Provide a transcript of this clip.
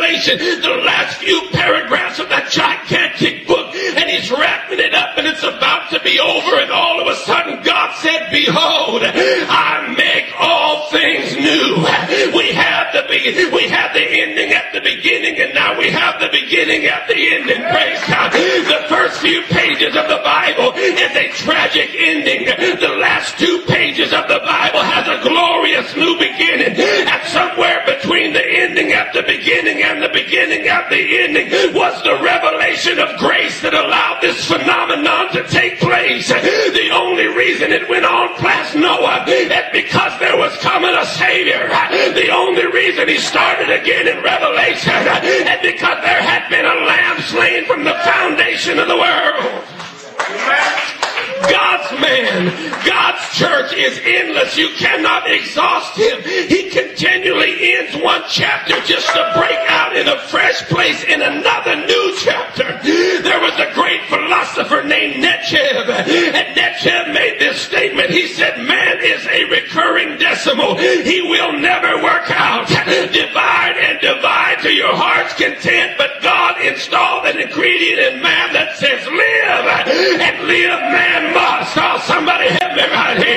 Revelation, the last few paragraphs of that gigantic book, and he's wrapping it up, and it's about to be over, and all of a sudden God said, behold, I make all things new. We had the ending at the beginning, and now we have the beginning at the ending. Praise God. The first few pages of the Bible is a tragic ending. The last 2 pages of the Bible has a glorious new beginning. And somewhere between the ending at the beginning and the beginning at the ending was the revelation of grace that allowed this phenomenon to take place. The only reason it went on past Noah is because there was coming a Savior. The only reason he started again in Revelation is because there had been a lamb slain from the foundation of the world. God's man, God's church is endless. You cannot exhaust him. He continually ends one chapter just to break out in a fresh place in another new chapter. There was a great philosopher named Nietzsche, and Nietzsche made this statement. He said, man is a recurring decimal. He will never work out. Divide and divide to your heart's content, but God installed an ingredient in man that says live, and live man must. Oh, somebody help me right here.